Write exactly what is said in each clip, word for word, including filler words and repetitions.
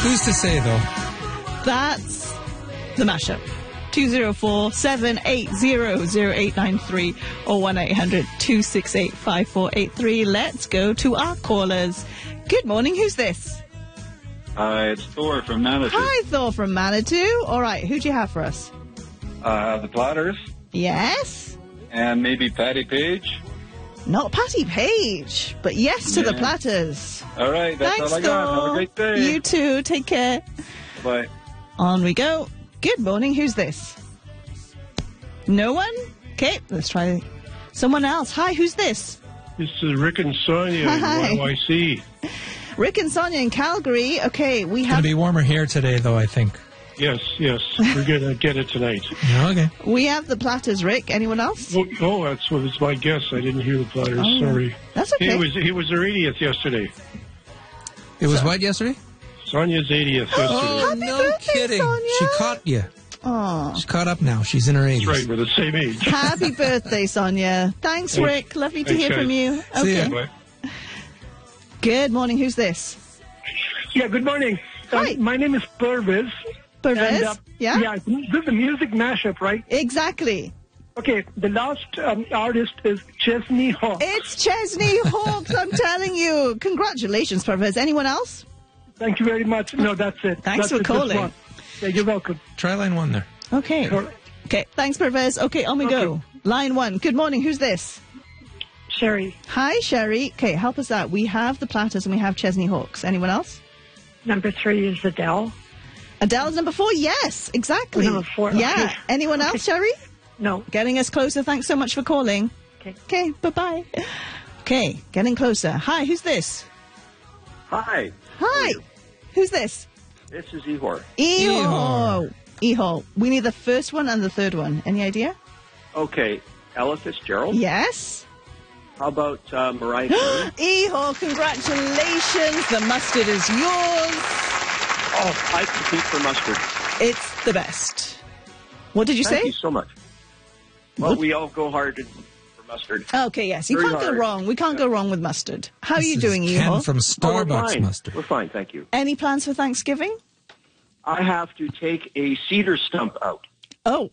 Who's to say, though? That's the mashup. two oh four, seven eight zero, zero eight nine three or one eight hundred, two six eight, five four eight three. Let's go to our callers. Good morning. Who's this? Uh, it's Thor from Manitou. Hi, Thor from Manitou. All right, who do you have for us? Uh, the Platters. Yes. And maybe Patty Page. Not Patty Page, but yes to Yeah. the Platters. All right, that's Thanks, all I got. Thor. Have a great day. You too. Take care. Bye. On we go. Good morning. Who's this? No one? Okay, let's try someone else. Hi, who's this? This is Rick and Sonia Hi. in Y Y C. Rick and Sonia in Calgary. Okay, we It's have going to be warmer here today, though, I think. Yes, yes. We're going to get it tonight. Okay. we have the Platters. Rick, anyone else? Oh, oh that's what it's my guess. I didn't hear the Platters. Oh, Sorry. That's okay. He was he was their eightieth yesterday. It was what yesterday? Sonia's eightieth yesterday. Oh, Happy no birthday, kidding. Sonia. She caught you. Oh, She's caught up now. She's in her eighties. That's right, we're the same age. happy birthday, Sonia. Thanks, Thanks. Rick. Lovely to Thanks, hear guys. from you. See ya. Okay. Bye. Good morning. Who's this? Yeah, good morning. Hi. Uh, my name is Purviz. Pervez? And, uh, yeah? Yeah, this is a music mashup, right? Exactly. Okay, the last um, artist is Chesney Hawk. It's Chesney Hawkes, I'm telling you. Congratulations, Pervez. Anyone else? Thank you very much. No, that's it. Thanks that's for it, just calling. one. Yeah, you're welcome. Try line one there. Okay. Sure. Okay, thanks, Pervez. Okay, on we go. Line one. Good morning. Who's this? Sherry. Hi, Sherry. Okay, help us out. We have the Platters and we have Chesney Hawkes. Anyone else? Number three is Adele. Adele's number four? Yes, exactly. Number four, Yeah. okay. Anyone else, Sherry? No. Getting us closer. Thanks so much for calling. Okay. Okay, bye-bye. Okay, getting closer. Hi, who's this? Hi, Hi. Who's this? this is Ihor. Ehor. Ehor. We need the first one and the third one. Any idea? Okay, Ella Fitzgerald. Yes. How about uh, Mariah Carey? Ehor, congratulations. The mustard is yours. Oh, I compete for mustard. It's the best. What did you Thank say? you so much. Well, we all go hard for mustard. Okay, yes. You Very can't go hard. wrong. We can't go wrong with mustard. How are This you is doing, Ken Ehor? from Oh, we're Starbucks fine. mustard. We're fine, thank you. Any plans for Thanksgiving? I have to take a cedar stump out. Oh,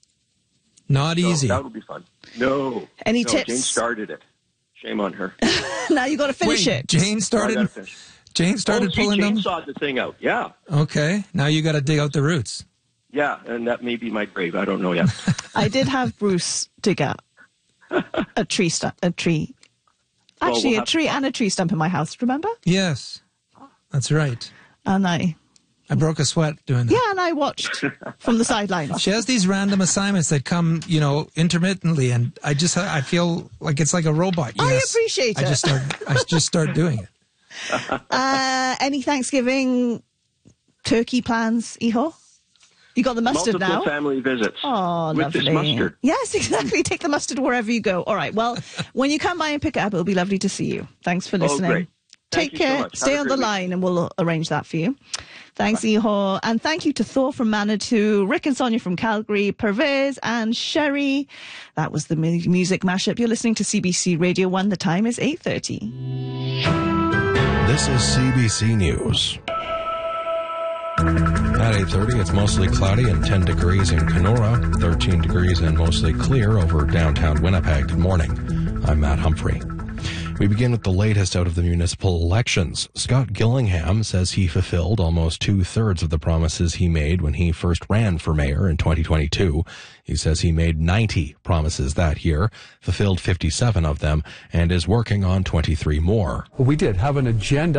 Not So easy. that'll be fun. No. Any no, tips? Jane started it. Shame on her. now you got to finish Wait, it. Jane I started. gotta finish. Jane started oh, she pulling them. chainsawed the thing out. Yeah. Okay, now you got to dig out the roots. Yeah, and that may be my grave. I don't know yet. I did have Bruce dig out a tree stump. A tree. Well, Actually, we'll a have tree and a tree stump in my house. Remember? Yes, that's right. And I, I broke a sweat doing that. yeah, and I watched from the sidelines. She has these random assignments that come, you know, intermittently, and I just I feel like it's like a robot. I Yes. appreciate I it. just start I just start doing it. Uh, any Thanksgiving turkey plans, Ehor? You got the mustard Multiple now? family visits Oh, with lovely. this mustard. Yes, exactly. Take the mustard wherever you go. All right. Well, when you come by and pick it up, it'll be lovely to see you. Thanks for listening. Oh, great. Take Thank you so care. much. Have Stay a on great the week. line and we'll arrange that for you. Thanks, Ehor. And thank you to Thor from Manitou, Rick and Sonia from Calgary, Pervez and Sherry. That was the mu- music mashup. You're listening to C B C Radio one. The time is eight thirty. This is C B C News. At eight thirty, it's mostly cloudy and ten degrees in Kenora, thirteen degrees and mostly clear over downtown Winnipeg. Good morning. I'm Matt Humphrey. We begin with the latest out of the municipal elections. Scott Gillingham says he fulfilled almost two-thirds of the promises he made when he first ran for mayor in twenty twenty-two. He says he made ninety promises that year, fulfilled fifty-seven of them, and is working on twenty-three more. We did have an agenda.